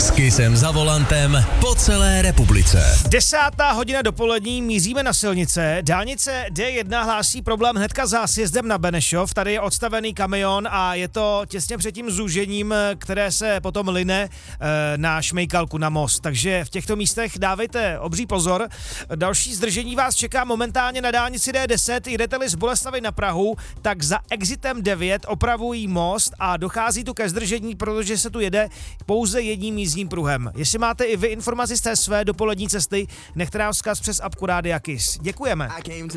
S Kissem za volantem po celé republice. 10:00 dopolední, míříme na silnice. Dálnice D1 hlásí problém hnedka za sjezdem na Benešov. Tady je odstavený kamion a je to těsně před tím zúžením, které se potom line na Šmejkalku, na most. Takže v těchto místech dávejte obří pozor. Další zdržení vás čeká momentálně na dálnici D10. Jdete-li z Boleslavi na Prahu, tak za exitem 9 opravují most a dochází tu ke zdržení, protože se tu jede pouze jedním jízdním pruhem. Jestli máte i vy informaci z té své dopolední cesty, nechte nám vzkaz přes apku Rádia Kiss. Děkujeme.